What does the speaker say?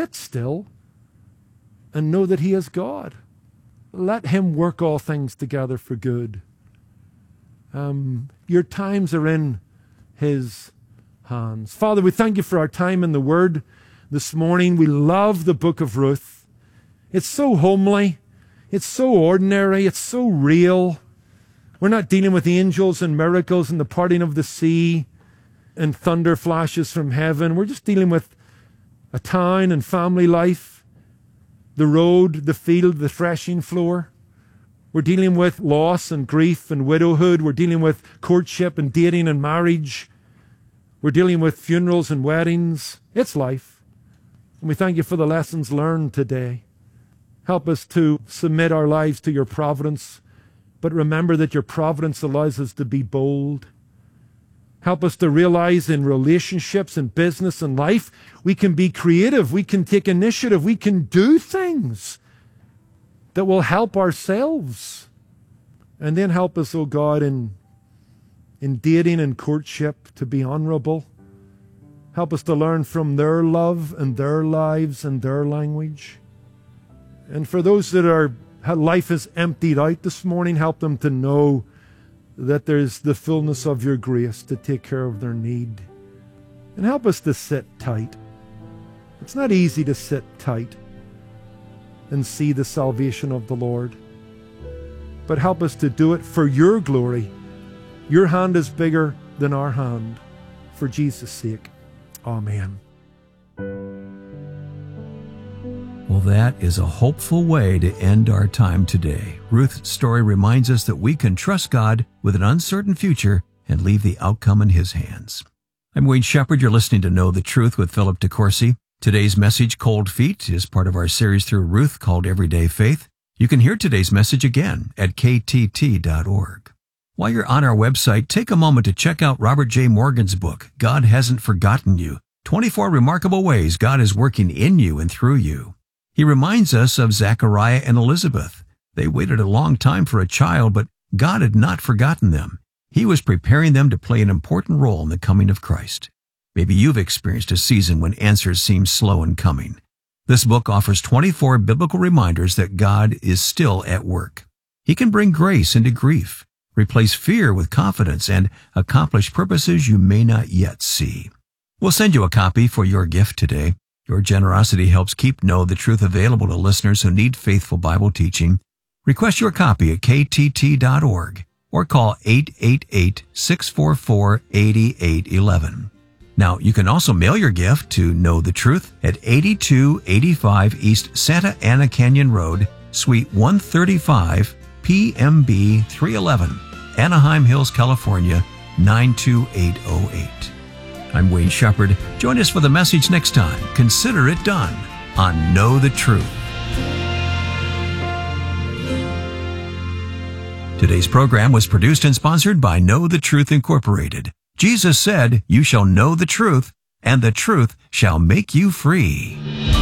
sit still and know that he is God. Let him work all things together for good. Your times are in his hands. Father, we thank you for our time in the Word this morning. We love the book of Ruth. It's so homely. It's so ordinary. It's so real. We're not dealing with angels and miracles and the parting of the sea and thunder flashes from heaven. We're just dealing with a town and family life, the road, the field, the threshing floor. We're dealing with loss and grief and widowhood. We're dealing with courtship and dating and marriage. We're dealing with funerals and weddings. It's life. And we thank you for the lessons learned today. Help us to submit our lives to your providence, but remember that your providence allows us to be bold. Help us to realize in relationships and business and life, we can be creative, we can take initiative, we can do things that will help ourselves. And then help us, oh God, in dating and courtship to be honorable. Help us to learn from their love and their lives and their language. And for those that life is emptied out this morning, help them to know that there's the fullness of your grace to take care of their need. And help us to sit tight. It's not easy to sit tight and see the salvation of the Lord. But help us to do it for your glory. Your hand is bigger than our hand. For Jesus' sake. Amen. Well, that is a hopeful way to end our time today. Ruth's story reminds us that we can trust God with an uncertain future and leave the outcome in his hands. I'm Wayne Shepherd. You're listening to Know the Truth with Philip DeCourcy. Today's message, Cold Feet, is part of our series through Ruth called Everyday Faith. You can hear today's message again at ktt.org. While you're on our website, take a moment to check out Robert J. Morgan's book, God Hasn't Forgotten You, 24 Remarkable Ways God is Working in You and Through You. He reminds us of Zechariah and Elizabeth. They waited a long time for a child, but God had not forgotten them. He was preparing them to play an important role in the coming of Christ. Maybe you've experienced a season when answers seem slow in coming. This book offers 24 biblical reminders that God is still at work. He can bring grace into grief, replace fear with confidence, and accomplish purposes you may not yet see. We'll send you a copy for your gift today. Your generosity helps keep Know the Truth available to listeners who need faithful Bible teaching. Request your copy at ktt.org or call 888-644-8811. Now, you can also mail your gift to Know the Truth at 8285 East Santa Ana Canyon Road, Suite 135, PMB 311, Anaheim Hills, California, 92808. I'm Wayne Shepherd. Join us for the message next time. Consider it done on Know the Truth. Today's program was produced and sponsored by Know the Truth Incorporated. Jesus said, "You shall know the truth, and the truth shall make you free."